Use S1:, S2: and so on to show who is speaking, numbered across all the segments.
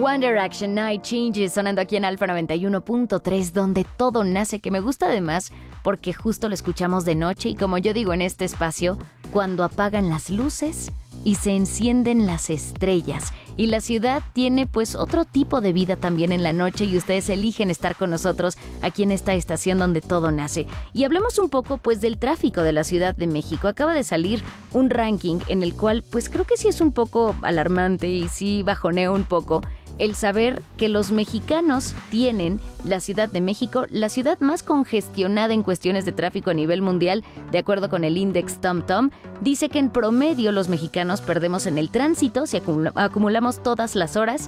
S1: One Direction Night Changes sonando aquí en Alfa 91.3, donde todo nace, que me gusta además porque justo lo escuchamos de noche y como yo digo en este espacio, cuando apagan las luces y se encienden las estrellas. Y la ciudad tiene pues otro tipo de vida también en la noche y ustedes eligen estar con nosotros aquí en esta estación donde todo nace. Y hablemos un poco pues del tráfico de la Ciudad de México. Acaba de salir un ranking en el cual pues creo que sí es un poco alarmante y sí bajoneo un poco el saber que los mexicanos tienen la Ciudad de México, la ciudad más congestionada en cuestiones de tráfico a nivel mundial, de acuerdo con el Index TomTom. Dice que en promedio los mexicanos perdemos en el tránsito, si acumulamos todas las horas,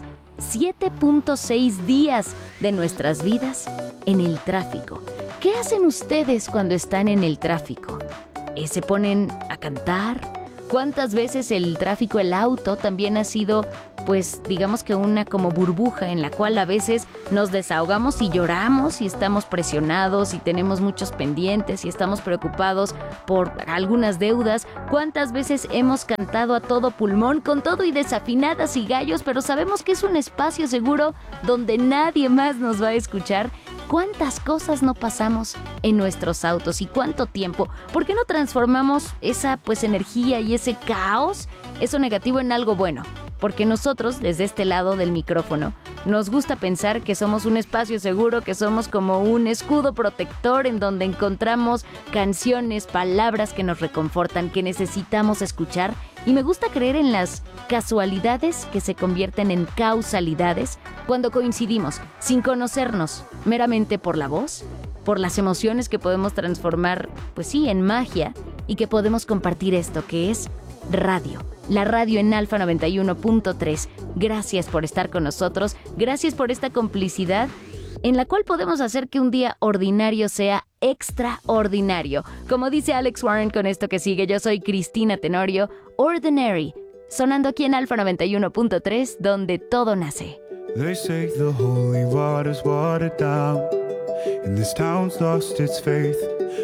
S1: 7.6 días de nuestras vidas en el tráfico. ¿Qué hacen ustedes cuando están en el tráfico? ¿Se ponen a cantar? ¿Cuántas veces el tráfico, el auto, también ha sido, pues, digamos que una como burbuja en la cual a veces nos desahogamos y lloramos y estamos presionados y tenemos muchos pendientes y estamos preocupados por algunas deudas? ¿Cuántas veces hemos cantado a todo pulmón, con todo y desafinadas y gallos, pero sabemos que es un espacio seguro donde nadie más nos va a escuchar? ¿Cuántas cosas no pasamos en nuestros autos y cuánto tiempo? ¿Por qué no transformamos esa pues energía y ese caos, eso negativo, en algo bueno? Porque nosotros, desde este lado del micrófono, nos gusta pensar que somos un espacio seguro, que somos como un escudo protector en donde encontramos canciones, palabras que nos reconfortan, que necesitamos escuchar. Y me gusta creer en las casualidades que se convierten en causalidades cuando coincidimos, sin conocernos, meramente por la voz, por las emociones que podemos transformar, pues sí, en magia, y que podemos compartir esto que es radio. La radio en Alfa 91.3. Gracias por estar con nosotros, gracias por esta complicidad en la cual podemos hacer que un día ordinario sea extraordinario. Como dice Alex Warren con esto que sigue, yo soy Cristina Tenorio, Ordinary, sonando aquí en Alfa 91.3, donde todo nace.
S2: They say the holy water's watered down, and this town's lost its faith.